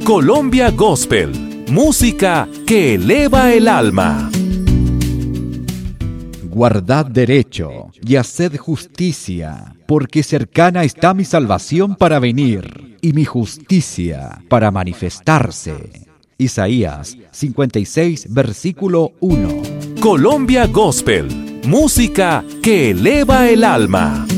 Colombia Gospel, música que eleva el alma. Guardad derecho y haced justicia, porque cercana está mi salvación para venir, y mi justicia para manifestarse. Isaías 56, versículo 1. Colombia Gospel, música que eleva el alma.